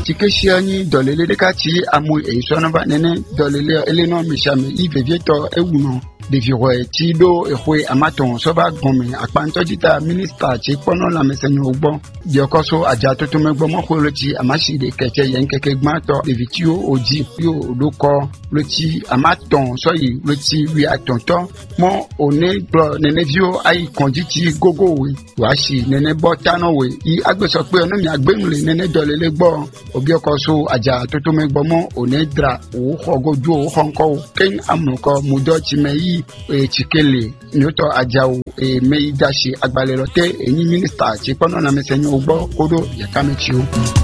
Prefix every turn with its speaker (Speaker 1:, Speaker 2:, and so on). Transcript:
Speaker 1: tikeshiani dolele dekati amu eisonaba nene dolele eleno mishame ivevieto ewuno deviro tido ehwe amaton soba gome akpantojita minister ti pono la mesenyo ogbo diokoso aja to megbo mo ko loti amashide keke yen keke gmato devitio oji yo loko loti amaton soyi loti wi atonto mo one bro nene vio ai konjiti gogo we washi nene botano we I agbeso pe ono mi agbemule nene dolele gbo obiokoso aja to megbo mo one dra o hogoju o honko ken amuko mudo ti meyi chikele nyoto ajao meidashi agbalelo te enyi minister ti pono na mesenyo ogbo kodo yakamechio